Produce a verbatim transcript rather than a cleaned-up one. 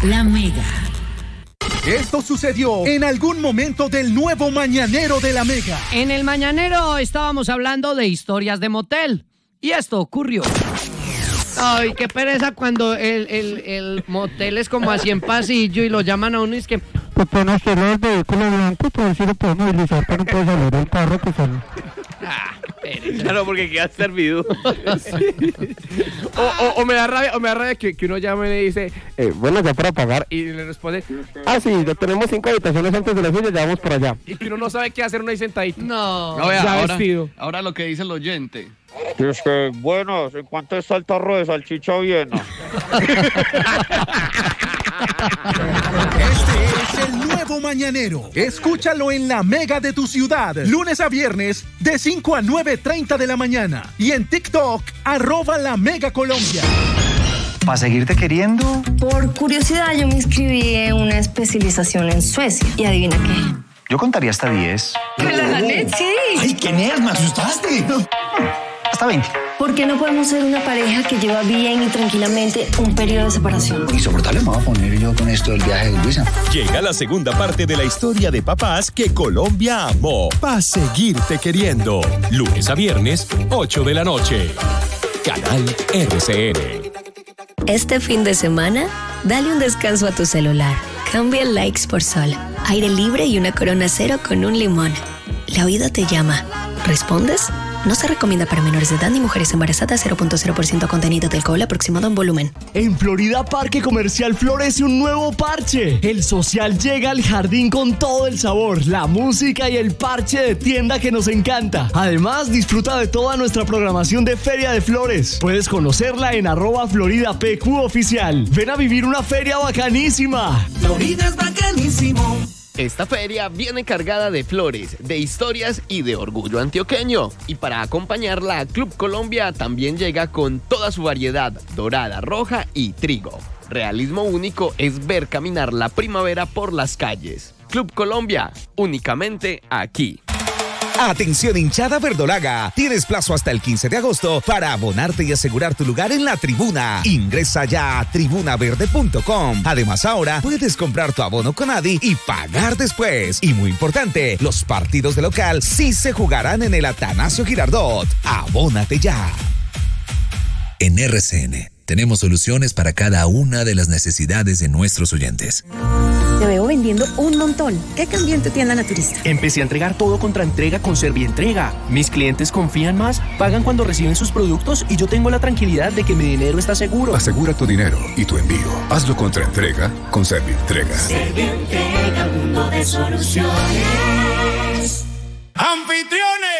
La Mega. Esto sucedió en algún momento del nuevo Mañanero de La Mega. En el Mañanero estábamos hablando de historias de motel. Y esto ocurrió. Ay, qué pereza cuando el, el, el motel es como así en pasillo y lo llaman a uno y es que... Pues pueden hacerlo el vehículo blanco, pues así lo podemos movilizar para no poder salir del carro, pues sale. Ah, pereza. Claro, porque queda servido. Sí. o, o, o me da rabia, o me da rabia que, que uno llame y le dice, eh, bueno, ya para pagar, y le responde, ah, sí, ya tenemos cinco habitaciones antes de la suya, ya vamos por allá. Y que uno no sabe qué hacer, uno ahí sentadito. No. No, vea, ya ahora, vestido. ahora lo que dice el oyente. Y es que, bueno, ¿en cuánto está el tarro de salchicha Viena? Este es el nuevo Mañanero. Escúchalo en La Mega de tu ciudad, lunes a viernes, de cinco a nueve treinta de la mañana. Y en TikTok, arroba La Mega Colombia. ¿Para seguirte queriendo? Por curiosidad, yo me inscribí en una especialización en Suecia. ¿Y adivina qué? Yo contaría hasta diez. ¿Me la gané? Sí. ¡Ay, qué nerd! ¡Me asustaste! Hasta veinte. ¿Por qué no podemos ser una pareja que lleva bien y tranquilamente un periodo de separación? Y sobre todo le voy a poner yo con esto del viaje de Luisa. Llega la segunda parte de la historia de papás que Colombia amó. Pa' seguirte queriendo. Lunes a viernes, ocho de la noche. Canal R C N. Este fin de semana, dale un descanso a tu celular. Cambia likes por sol, aire libre y una Corona Cero con un limón. La vida te llama. ¿Respondes? No se recomienda para menores de edad ni mujeres embarazadas. Cero punto cero por ciento contenido de alcohol aproximado en volumen. En Florida Parque Comercial florece un nuevo parche. El social llega al jardín con todo el sabor, la música y el parche de tienda que nos encanta. Además, disfruta de toda nuestra programación de Feria de Flores. Puedes conocerla en arroba Florida P Q oficial. Ven a vivir una feria bacanísima. Florida es bacanísimo. Esta feria viene cargada de flores, de historias y de orgullo antioqueño. Y para acompañarla, Club Colombia también llega con toda su variedad, dorada, roja y trigo. Realismo único es ver caminar la primavera por las calles. Club Colombia, únicamente aquí. Atención hinchada verdolaga, tienes plazo hasta el quince de agosto para abonarte y asegurar tu lugar en la tribuna. Ingresa ya a tribuna verde punto com. Además ahora puedes comprar tu abono con Adi y pagar después. Y muy importante, los partidos de local sí se jugarán en el Atanasio Girardot. Abónate ya. En R C N tenemos soluciones para cada una de las necesidades de nuestros oyentes. Te veo vendiendo un montón. ¿Qué cambió en tu tienda naturista? Empecé a entregar todo contra entrega con Servientrega. Mis clientes confían más, pagan cuando reciben sus productos y yo tengo la tranquilidad de que mi dinero está seguro. Asegura tu dinero y tu envío. Hazlo contra entrega con Servientrega. Servientrega, mundo de soluciones.